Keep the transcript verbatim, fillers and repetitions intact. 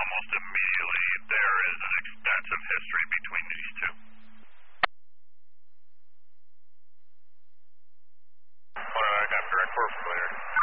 almost immediately there is an extensive history between these two. One, uh, Captain Direct, four familiar.